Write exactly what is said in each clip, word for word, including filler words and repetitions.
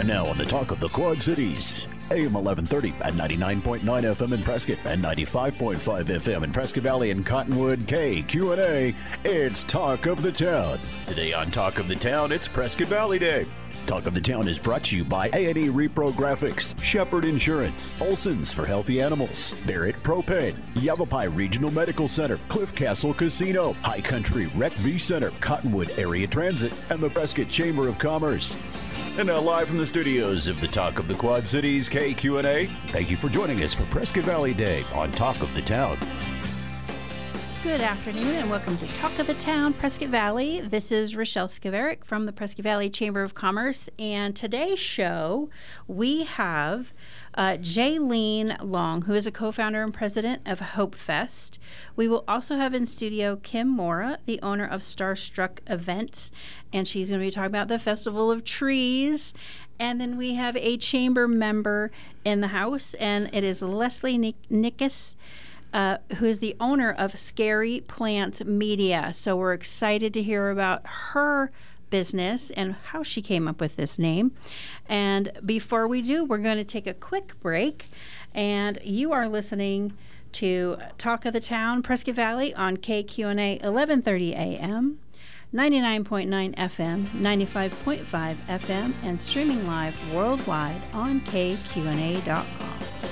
And now on the Talk of the Quad Cities, A M eleven thirty at ninety-nine point nine F M in Prescott and ninety-five point five F M in Prescott Valley and Cottonwood. K Q and A, it's Talk of the Town. Today on Talk of the Town, it's Prescott Valley Day. Talk of the Town is brought to you by A and E Repro Graphics, Shepherd Insurance, Olson's for Healthy Animals, Barrett Propane, Yavapai Regional Medical Center, Cliff Castle Casino, High Country Rec V Center, Cottonwood Area Transit, and the Prescott Chamber of Commerce. And now live from the studios of the Talk of the Quad Cities, K Q and A, thank you for joining us for Prescott Valley Day on Talk of the Town. Good afternoon and welcome to Talk of the Town, Prescott Valley. This is Rochelle Skiverick from the Prescott Valley Chamber of Commerce. And today's show, we have uh, Jaylene Long, who is a co-founder and president of Hope Fest. We will also have in studio Kim Mora, the owner of Starstruck Events. And she's going to be talking about the Festival of Trees. And then we have a chamber member in the house, and it is Leslie Nick- Nickus. Uh, who is the owner of Scary Plants Media. So we're excited to hear about her business and how she came up with this name. And before we do, we're going to take a quick break. And you are listening to Talk of the Town, Prescott Valley on K Q and A eleven thirty A M, ninety-nine point nine F M, ninety-five point five F M, and streaming live worldwide on K Q and A dot com.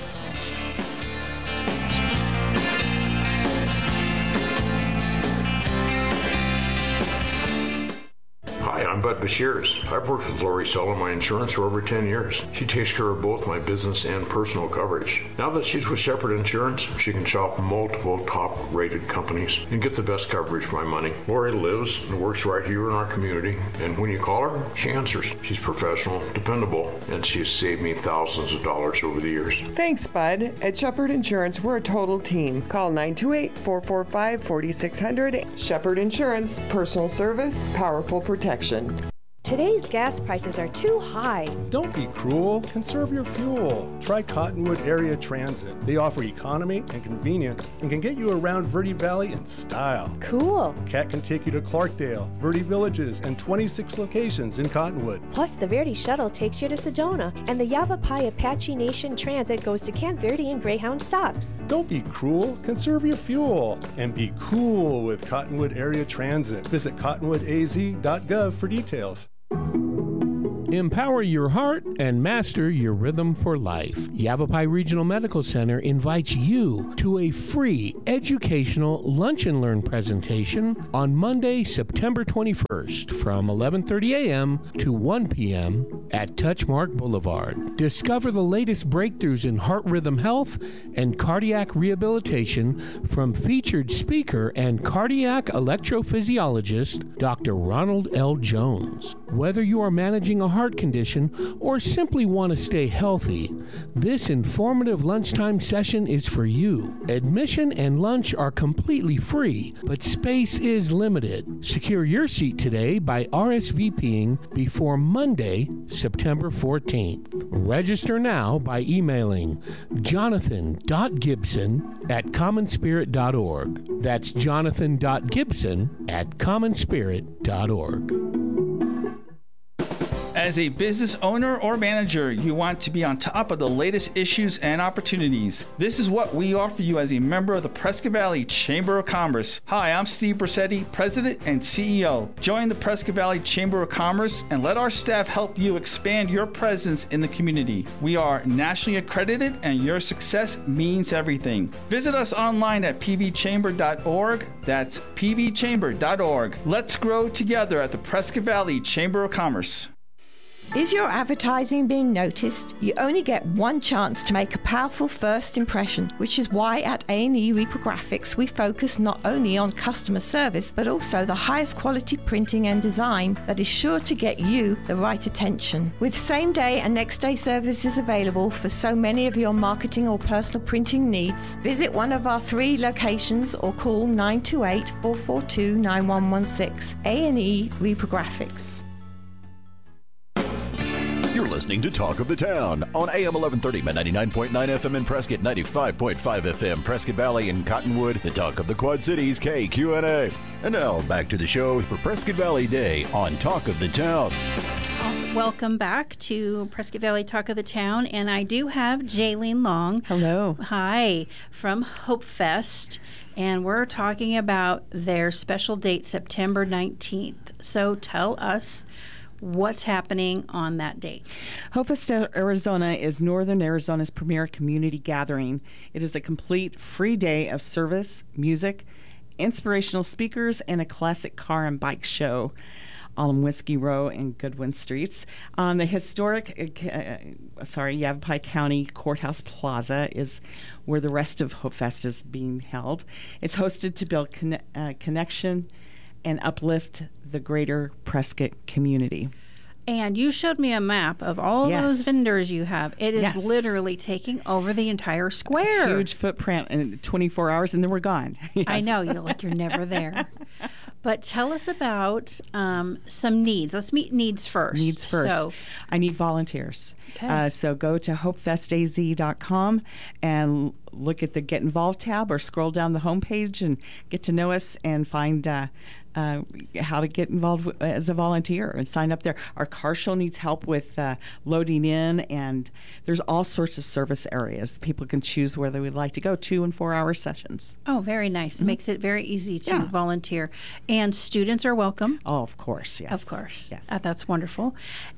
Hi, I'm Bud Bashirs. I've worked with Lori Sell on my insurance for over ten years. She takes care of both my business and personal coverage. Now that she's with Shepherd Insurance, she can shop multiple top-rated companies and get the best coverage for my money. Lori lives and works right here in our community, and when you call her, she answers. She's professional, dependable, and she has saved me thousands of dollars over the years. Thanks, Bud. At Shepherd Insurance, we're a total team. Call nine two eight, four four five, four six zero zero. Shepherd Insurance, personal service, powerful protection. Today's gas prices are too high. Don't be cruel. Conserve your fuel. Try Cottonwood Area Transit. They offer economy and convenience and can get you around Verde Valley in style. Cool. Cat can take you to Clarkdale, Verde Villages, and twenty-six locations in Cottonwood. Plus, the Verde Shuttle takes you to Sedona, and the Yavapai Apache Nation Transit goes to Camp Verde and Greyhound stops. Don't be cruel. Conserve your fuel. And be cool with Cottonwood Area Transit. Visit cottonwood a z dot gov for details. Empower your heart and master your rhythm for life. Yavapai Regional Medical Center invites you to a free educational lunch and learn presentation on Monday, September twenty-first from eleven thirty A M to one P M at Touchmark Boulevard. Discover the latest breakthroughs in heart rhythm health and cardiac rehabilitation from featured speaker and cardiac electrophysiologist Doctor Ronald L. Jones. Whether you are managing a heart condition or simply want to stay healthy, this informative lunchtime session is for you. Admission and lunch are completely free, but space is limited. Secure your seat today by RSVPing before Monday, September fourteenth. Register now by emailing jonathan dot gibson at common spirit dot org. That's jonathan dot gibson at common spirit dot org. As a business owner or manager, you want to be on top of the latest issues and opportunities. This is what we offer you as a member of the Prescott Valley Chamber of Commerce. Hi, I'm Steve Brissetti, President and C E O. Join the Prescott Valley Chamber of Commerce and let our staff help you expand your presence in the community. We are nationally accredited and your success means everything. Visit us online at p v chamber dot org. That's p v chamber dot org. Let's grow together at the Prescott Valley Chamber of Commerce. Is your advertising being noticed? You only get one chance to make a powerful first impression, which is why at A and E Reprographics we focus not only on customer service, but also the highest quality printing and design that is sure to get you the right attention. With same day and next day services available for so many of your marketing or personal printing needs, visit one of our three locations or call nine two eight, four four two, nine one one six. A and E Reprographics. You're listening to Talk of the Town on A M eleven thirty, ninety-nine point nine F M in Prescott, ninety-five point five F M, Prescott Valley and Cottonwood, the Talk of the Quad Cities, K Q and A. And now back to the show for Prescott Valley Day on Talk of the Town. Welcome back to Prescott Valley Talk of the Town, and I do have Jaylene Long. Hello. Hi, from Hope Fest, and we're talking about their special date, September nineteenth. So tell us what's happening on that date. Hope Fest Arizona is Northern Arizona's premier community gathering. It is a complete free day of service, music, inspirational speakers, and a classic car and bike show on Whiskey Row and Goodwin Streets. On the historic, uh, sorry, Yavapai County Courthouse Plaza is where the rest of Hope Fest is being held. It's hosted to build conne- uh, connection and uplift the greater Prescott community. And you showed me a map of all Yes. those vendors you have. It is Yes. literally taking over the entire square. Huge footprint in twenty-four hours, and then we're gone. Yes. I know, you're like you're never there. But tell us about um, some needs. Let's meet needs first. Needs first. So, I need volunteers. Okay. Uh, so go to hope fest a z dot com and look at the Get Involved tab, or scroll down the homepage and get to know us and find uh, uh, how to get involved w- as a volunteer and sign up there. Our car show needs help with uh, loading in, and there's all sorts of service areas. People can choose where they would like to go, two and four hour sessions. oh, very nice. It makes it very easy to Yeah. volunteer. And students are welcome. Oh, of course, yes. Of course. Yes. Uh, that's wonderful.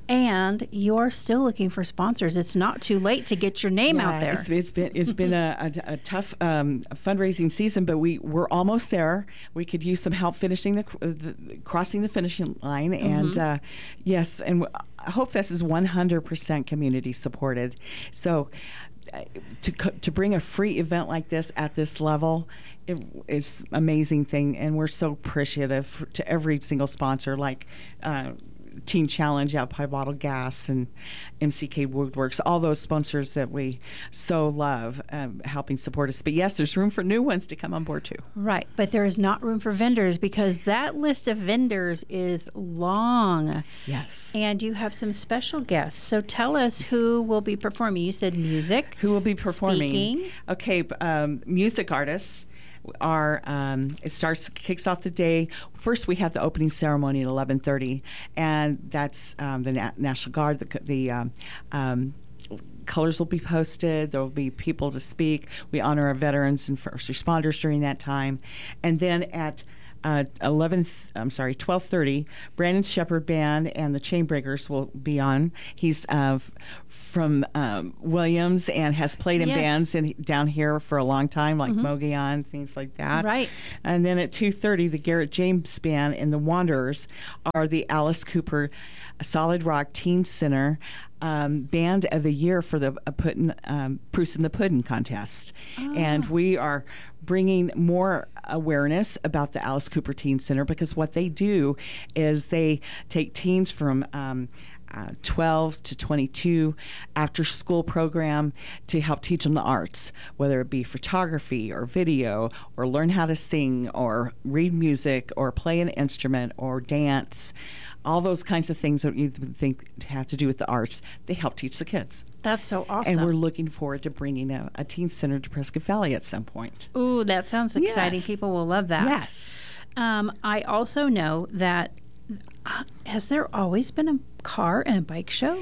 And you're still looking for sponsors. It's not too late to get your name Yeah, out there. It's, it's been it's been a, a, a tough um, fundraising season, but we we're almost there. We could use some help finishing the, the crossing the finishing line, and Mm-hmm. uh, yes, and w- Hope Fest is one hundred percent community supported. So uh, to co- to bring a free event like this at this level, it, it's an amazing thing, and we're so appreciative to every single sponsor, like Uh, Teen Challenge, Yavapai Bottle Gas, and M C K Woodworks, all those sponsors that we so love, um, helping support us. But yes, there's room for new ones to come on board too. Right, but there is not room for vendors because that list of vendors is long. Yes. And you have some special guests. So tell us who will be performing. You said music. Who will be performing? Speaking. Okay, um, music artists are, um, it starts, kicks off the day. First, we have the opening ceremony at eleven thirty, and that's um, the Na- National Guard, the, the um, um, colors will be posted. There will be people to speak. We honor our veterans and first responders during that time. And then at Uh, eleven, I'm sorry, twelve thirty, Brandon Shepherd Band and the Chainbreakers will be on. He's uh, f- from um, Williams and has played in Yes. bands in, down here for a long time, like Mogollon, things like that. Right. And then at two thirty, the Garrett James Band and the Wanderers are the Alice Cooper Solid Rock Teen Center um, Band of the Year for the uh, Puddin', um, Proust and the Puddin' contest. And we are bringing more awareness about the Alice Cooper Teen Center, because what they do is they take teens from um, uh, twelve to twenty-two after school program to help teach them the arts, whether it be photography or video, or learn how to sing or read music or play an instrument or dance. All those kinds of things that you would think have to do with the arts, they help teach the kids. That's so awesome. And we're looking forward to bringing a, a teen center to Prescott Valley at some point. Ooh, that sounds exciting. Yes. People will love that. Yes. Um, I also know that, uh, has there always been a car and a bike show?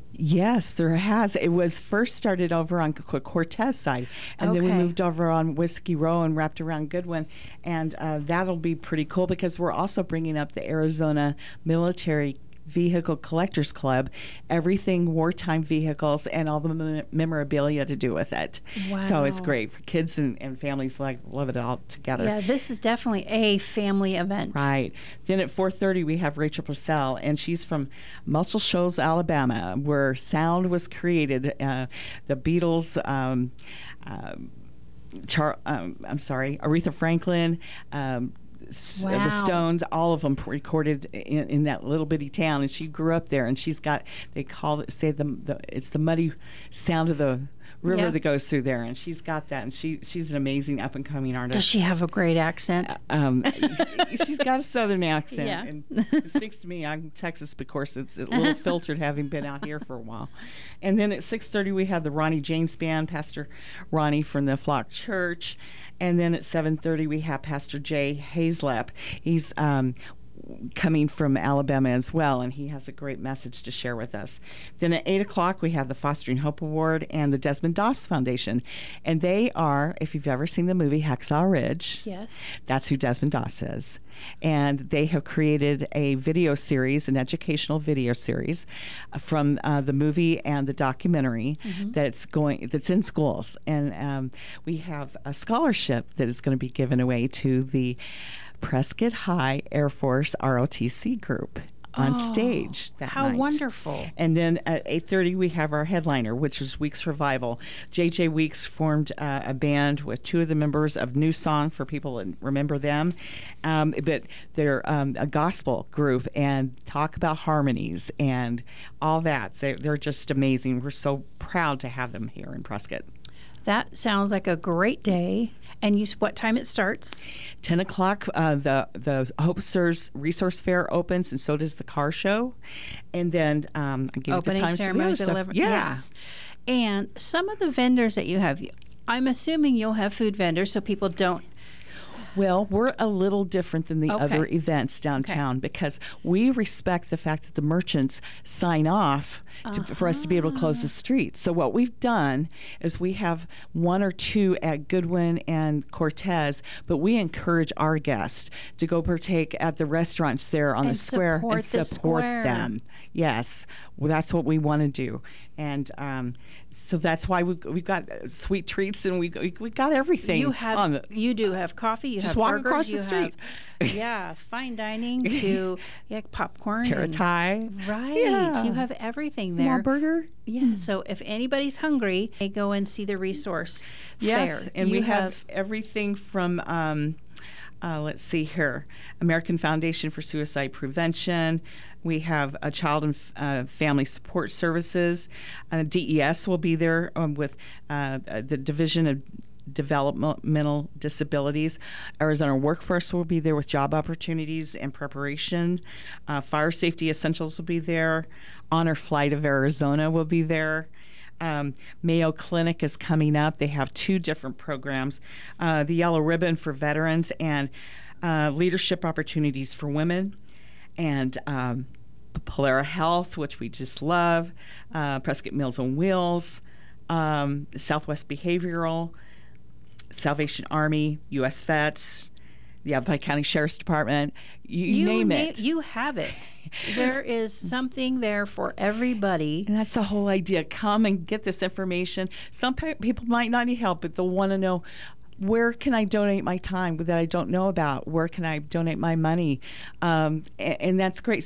Yes, there has. It was first started over on Qu- Cortez side, and then we Okay. moved over on Whiskey Row and wrapped around Goodwin, and uh, that'll be pretty cool because we're also bringing up the Arizona Military Vehicle Collectors Club, everything wartime vehicles and all the mem- memorabilia to do with it. So it's Wow. great for kids and, and families, like love it all together. Yeah, this is definitely a family event. Right. Then at four thirty, we have Rachel Purcell, and she's from Muscle Shoals, Alabama, where sound was created. Uh, the Beatles, um, um, Char- um, I'm sorry, Aretha Franklin, um, s- Wow. the Stones, all of them recorded in, in that little bitty town, and she grew up there. And she's got, they call it, say the, the it's the muddy sound of the river Yeah. that goes through there, and she's got that, and she she's an amazing up and coming artist. Does she have a great accent? Um, she's got a southern accent, Yeah. and it speaks to me. I'm Texas, of course. It's a little filtered, having been out here for a while. And then at six thirty, we have the Ronnie James Band, Pastor Ronnie from the Flock Church. And then at seven thirty, we have Pastor Jay Hazlep. He's um, coming from Alabama as well, and he has a great message to share with us. Then at eight o'clock, we have the Fostering Hope Award and the Desmond Doss Foundation. And they are, if you've ever seen the movie Hacksaw Ridge, yes, that's who Desmond Doss is. And they have created a video series, an educational video series from uh, the movie and the documentary mm-hmm. that's going that's in schools. And um, we have a scholarship that is going to be given away to the Prescott High Air Force R O T C group on oh, stage that how night. Wonderful. And then at eight thirty we have our headliner, which is Weeks Revival. J J Weeks formed uh, a band with two of the members of New Song, for people that remember them. Um, but they're um, a gospel group and talk about harmonies and all that. They, they're just amazing. We're so proud to have them here in Prescott. That sounds like a great day. And you, what time it starts? ten o'clock, uh, the, the Hope Stirs Resource Fair opens, and so does the car show. And then um, I give Opening you the times ceremony for at the eleven. Yeah. Yes. And some of the vendors that you have, I'm assuming you'll have food vendors so people don't. Well, we're a little different than the okay. other events downtown okay. because we respect the fact that the merchants sign off to, uh-huh. for us to be able to close the streets. So what we've done is we have one or two at Goodwin and Cortez, but we encourage our guests to go partake at the restaurants there on and the square support and the support square. them. Yes, well, that's what we want to do. And um, so that's why we've, we've got sweet treats, and we we, we got everything. You have on the, you do have coffee. You just have walk burgers, across the you street. Have, yeah, fine dining to yeah, popcorn, Taratai. Right, Yeah. you have everything there. Burger. Yeah. Mm. So if anybody's hungry, they go and see the resource yes, fair. and you we have, have everything from. Um, Uh, let's see here, American Foundation for Suicide Prevention. We have a Child and uh, Family Support Services. Uh, D E S will be there um, with uh, the Division of Developmental Disabilities. Arizona Workforce will be there with job opportunities and preparation. Uh, Fire Safety Essentials will be there. Honor Flight of Arizona will be there. Um, Mayo Clinic is coming up. They have two different programs, uh, the Yellow Ribbon for veterans and uh, leadership opportunities for women, and um, Polera Health, which we just love, uh, Prescott Meals on Wheels, um, Southwest Behavioral, Salvation Army, U S Vets, the Yavapai County Sheriff's Department, you, you name na- it. You have it. There is something there for everybody. And that's the whole idea. Come and get this information. Some pe- people might not need help, but they'll want to know, where can I donate my time that I don't know about? Where can I donate my money? Um, and, and that's great.